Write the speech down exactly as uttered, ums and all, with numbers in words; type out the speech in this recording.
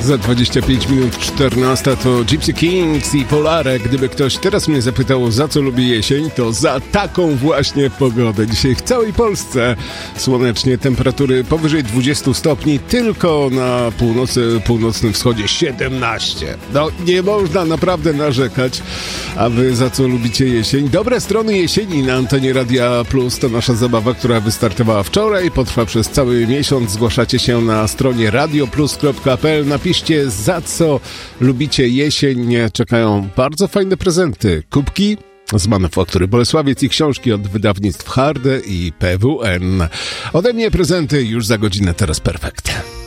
Za dwadzieścia pięć minut czternasta to Gypsy Kings i Polare. Gdyby ktoś teraz mnie zapytał, za co lubię jesień, to za taką właśnie pogodę. Dzisiaj w całej Polsce słonecznie, temperatury powyżej dwudziestu stopni, tylko na północy, północnym wschodzie siedemnaście. No nie można naprawdę narzekać. A wy za co lubicie jesień? Dobre strony jesieni na antenie Radia Plus to nasza zabawa, która wystartowała wczoraj, potrwa przez cały miesiąc. Zgłaszacie się na stronie radioplus kropka pe el. Napiszcie, za co lubicie jesień. Czekają bardzo fajne prezenty. Kubki z Manufaktury Bolesławiec i książki od wydawnictw Harde i P W N. Ode mnie prezenty już za godzinę, teraz perfekt.